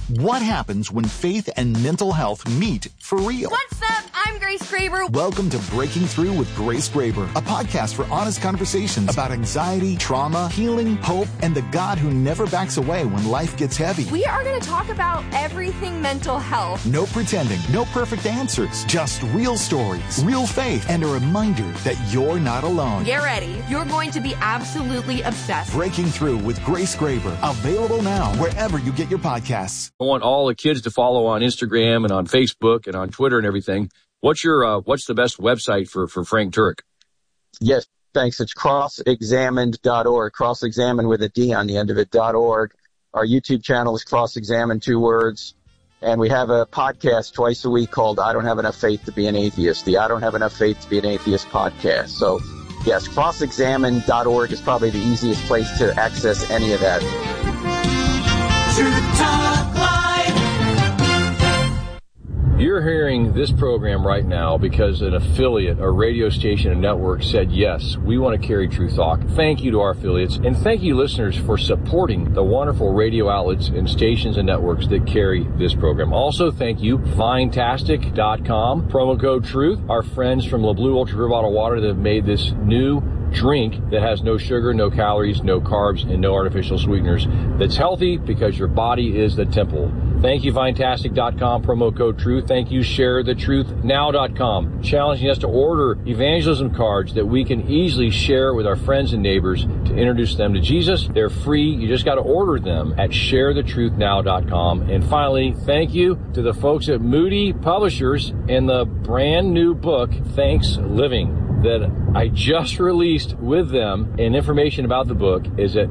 What happens when faith and mental health meet for real? What's up? I'm Grace Graber. Welcome to Breaking Through with Grace Graber, a podcast for honest conversations about anxiety, trauma, healing, hope, and the God who never backs away when life gets heavy. We are going to talk about everything mental health. No pretending, no perfect answers, just real stories, real faith, and a reminder that you're not alone. Get ready. You're going to be absolutely obsessed. Breaking Through with Grace Graber, available now wherever you get your podcasts. I want all the kids to follow on Instagram and on Facebook and on Twitter and everything. What's the best website for Frank Turek? Yes, thanks. It's crossexamined.org, cross-examined with a D on the end of it.org. Our YouTube channel is Cross-Examined, 2 words. And we have a podcast twice a week called I Don't Have Enough Faith to Be an Atheist, the I Don't Have Enough Faith to Be an Atheist podcast. So, yes, crossexamined.org is probably the easiest place to access any of that. Truth Talk Live. You're hearing this program right now because an affiliate, a radio station, a network said, yes, we want to carry True Talk. Thank you to our affiliates, and thank you, listeners, for supporting the wonderful radio outlets and stations and networks that carry this program. Also, thank you, Vinetastic.com, promo code TRUTH, our friends from LeBlue Ultra Pure Bottled Water that have made this new drink that has no sugar, no calories, no carbs, and no artificial sweeteners. That's healthy because your body is the temple. Thank you, Vinetastic.com, promo code TRUTH. Thank you, ShareTheTruthNow.com, challenging us to order evangelism cards that we can easily share with our friends and neighbors to introduce them to Jesus. They're free. You just got to order them at ShareTheTruthNow.com. And finally, thank you to the folks at Moody Publishers and the brand new book, Thanks Living, that I just released with them, and information about the book is at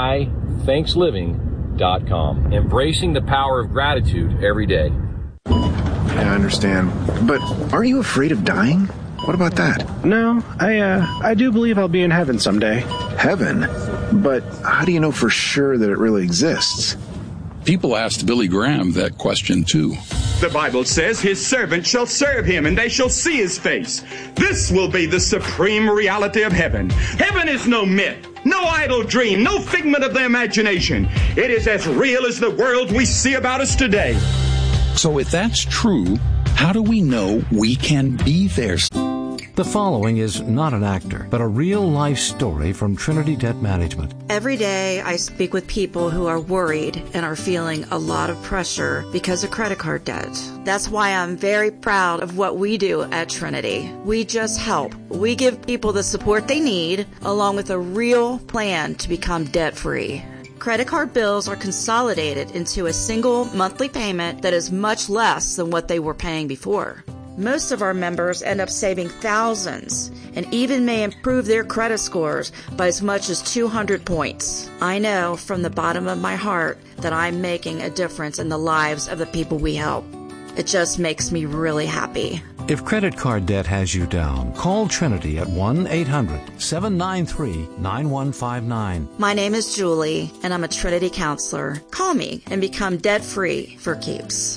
mythanksliving.com. Embracing the power of gratitude every day. I understand. But aren't you afraid of dying? What about that? No, I do believe I'll be in heaven someday. Heaven? But how do you know for sure that it really exists? People asked Billy Graham that question too. The Bible says his servants shall serve him and they shall see his face. This will be the supreme reality of heaven. Heaven is no myth, no idle dream, no figment of the imagination. It is as real as the world we see about us today. So if that's true, how do we know we can be there? The following is not an actor, but a real-life story from Trinity Debt Management. Every day I speak with people who are worried and are feeling a lot of pressure because of credit card debt. That's why I'm very proud of what we do at Trinity. We just help. We give people the support they need, along with a real plan to become debt-free. Credit card bills are consolidated into a single monthly payment that is much less than what they were paying before. Most of our members end up saving thousands and even may improve their credit scores by as much as 200 points. I know from the bottom of my heart that I'm making a difference in the lives of the people we help. It just makes me really happy. If credit card debt has you down, call Trinity at 1-800-793-9159. My name is Julie, and I'm a Trinity counselor. Call me and become debt-free for keeps.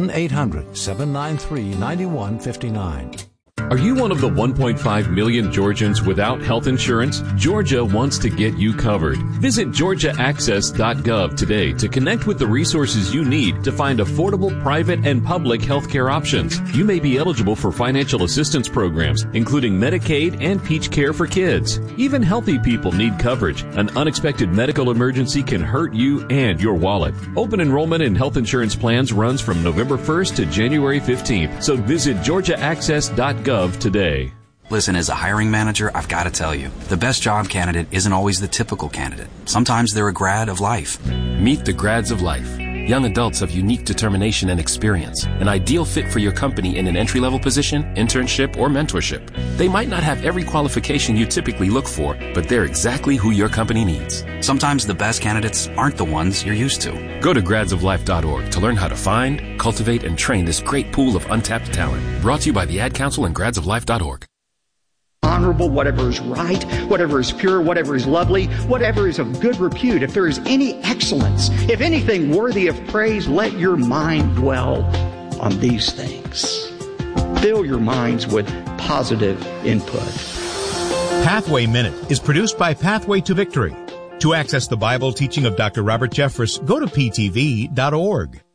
1-800-793-9159. Are you one of the 1.5 million Georgians without health insurance? Georgia wants to get you covered. Visit georgiaaccess.gov today to connect with the resources you need to find affordable private and public health care options. You may be eligible for financial assistance programs, including Medicaid and Peach Care for kids. Even healthy people need coverage. An unexpected medical emergency can hurt you and your wallet. Open enrollment in health insurance plans runs from November 1st to January 15th, so visit georgiaaccess.gov today. Listen, as a hiring manager, I've got to tell you, the best job candidate isn't always the typical candidate. Sometimes they're a grad of life. Meet the grads of life. Young adults of unique determination and experience. An ideal fit for your company in an entry-level position, internship, or mentorship. They might not have every qualification you typically look for, but they're exactly who your company needs. Sometimes the best candidates aren't the ones you're used to. Go to gradsoflife.org to learn how to find, cultivate, and train this great pool of untapped talent. Brought to you by the Ad Council and gradsoflife.org. Honorable, whatever is right, whatever is pure, whatever is lovely, whatever is of good repute, if there is any excellence, if anything worthy of praise, let your mind dwell on these things. Fill your minds with positive input. Pathway Minute is produced by Pathway to Victory. To access the Bible teaching of Dr. Robert Jeffress, go to ptv.org.